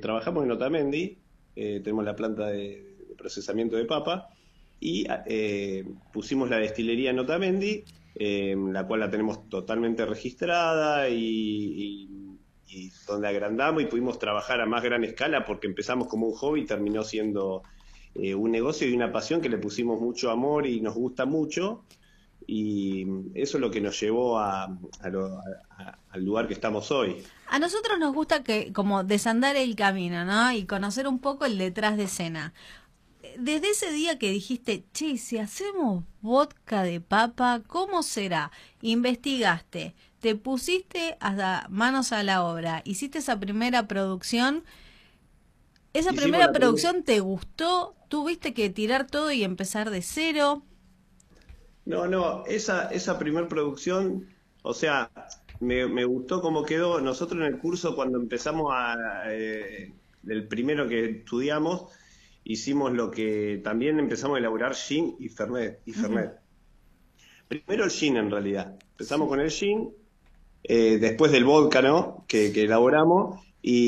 trabajamos en Otamendi, tenemos la planta de procesamiento de papa, y pusimos la destilería en Otamendi, la cual la tenemos totalmente registrada y donde agrandamos y pudimos trabajar a más gran escala porque empezamos como un hobby y terminó siendo un negocio y una pasión que le pusimos mucho amor y nos gusta mucho, y eso es lo que nos llevó al lugar que estamos hoy. A nosotros nos gusta que como desandar el camino, ¿no? Y conocer un poco el detrás de escena. Desde ese día que dijiste, che, si hacemos vodka de papa, ¿cómo será? Investigaste, te pusiste hasta manos a la obra, hiciste esa primera producción. ¿Esa primera producción te gustó? ¿Tuviste que tirar todo y empezar de cero? No, esa primer producción, o sea, me gustó cómo quedó. Nosotros en el curso, cuando empezamos el primero que estudiamos, hicimos lo que también empezamos a elaborar gin y Fernet. Primero el gin, en realidad. Empezamos con el gin, después del vodka, ¿no? Que elaboramos,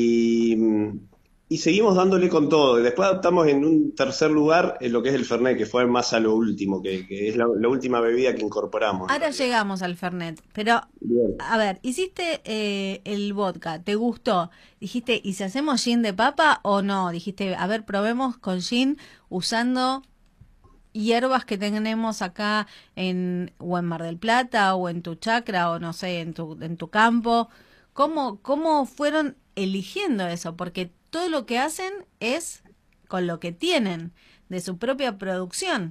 y seguimos dándole con todo. Después adaptamos en un tercer lugar lo que es el Fernet, que fue más a lo último, que es la última bebida que incorporamos. Ahora llegamos al Fernet, pero Bien. a ver, hiciste el vodka, ¿te gustó? Dijiste, ¿y si hacemos gin de papa o no? Dijiste, a ver, probemos con gin usando hierbas que tenemos acá o en Mar del Plata o en tu chacra o no sé, en tu campo. ¿Cómo fueron eligiendo eso? Porque todo lo que hacen es con lo que tienen de su propia producción.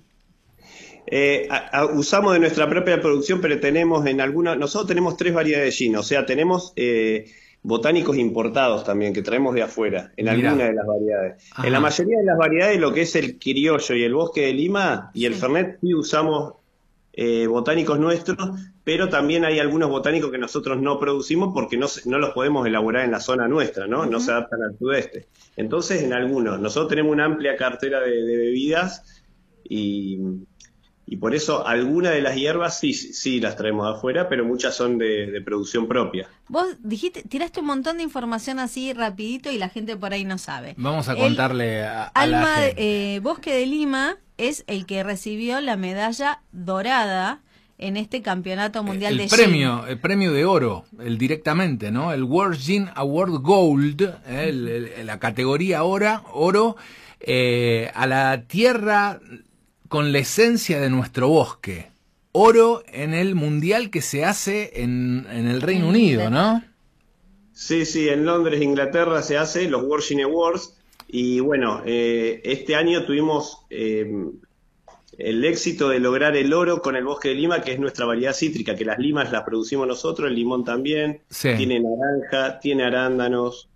Usamos de nuestra propia producción, pero nosotros tenemos 3 variedades de gin, o sea, tenemos botánicos importados también, que traemos de afuera, en alguna de las variedades. Ajá. En la mayoría de las variedades, lo que es el criollo y el bosque de Lima y el Sí. Fernet, sí usamos botánicos nuestros, pero también hay algunos botánicos que nosotros no producimos porque no los podemos elaborar en la zona nuestra, ¿no? No se adaptan al sudeste. Entonces, en algunos, nosotros tenemos una amplia cartera de bebidas y por eso algunas de las hierbas sí las traemos de afuera, pero muchas son de producción propia. Vos tiraste un montón de información así rapidito y la gente por ahí no sabe. Vamos a contarle a la Alma gente. Bosque de Lima es el que recibió la medalla dorada en este campeonato mundial de gin. El premio de oro, el directamente, ¿no? El World Gin Award Gold, la categoría oro, a la tierra con la esencia de nuestro bosque. Oro en el mundial que se hace en el Reino Unido, ¿no? Sí, en Londres, Inglaterra, se hace los World Gin Awards. Y bueno, este año tuvimos el éxito de lograr el oro con el Bosque de Lima, que es nuestra variedad cítrica, que las limas las producimos nosotros, el limón también, Sí. tiene naranja, tiene arándanos,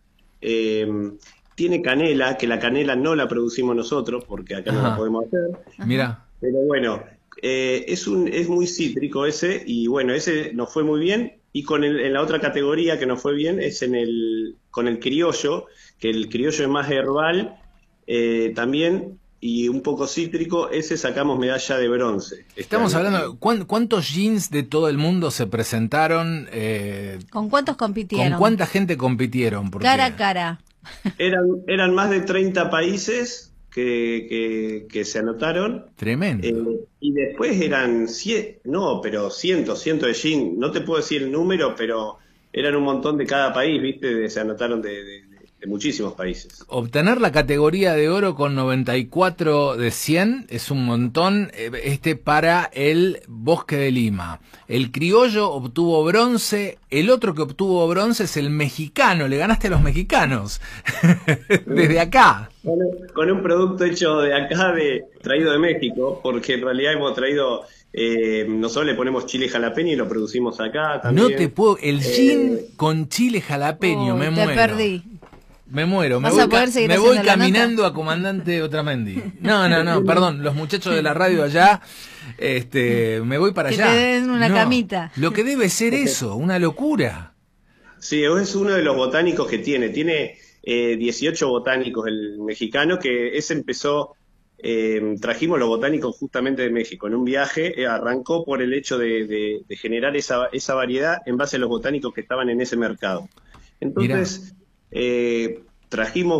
tiene canela, que la canela no la producimos nosotros, porque acá no la podemos hacer. Mira. Pero bueno, es muy cítrico ese, y bueno, ese nos fue muy bien. Y en la otra categoría que nos fue bien es con el criollo, que el criollo es más herbal también, y un poco cítrico. Ese sacamos medalla de bronce. Estamos hablando, ¿cuántos gins de todo el mundo se presentaron? ¿Con cuántos compitieron? ¿Con cuánta gente compitieron? Porque Cara a cara. Eran más de 30 países que se anotaron. Tremendo. Y después eran cientos de gin. No te puedo decir el número, pero eran un montón de cada país, ¿viste? Se anotaron de muchísimos países. Obtener la categoría de oro con 94 de 100 es un montón, para el Bosque de Lima. El criollo obtuvo bronce, el otro que obtuvo bronce es el mexicano, le ganaste a los mexicanos, desde acá. Con un producto hecho de acá, traído de México, porque en realidad hemos traído, nosotros le ponemos chile jalapeño y lo producimos acá también. No te puedo, el gin con chile jalapeño, me muero. Te perdí. Me muero, ¿Vas a poder seguir me haciendo voy la caminando a Comandante Otamendi. No, perdón, los muchachos de la radio allá, me voy para allá. Que te den una camita. Lo que debe ser eso, una locura. Sí, es uno de los botánicos que tiene 18 botánicos el mexicano, que ese empezó, trajimos los botánicos justamente de México en un viaje, arrancó por el hecho de generar esa variedad en base a los botánicos que estaban en ese mercado. Entonces, trajimos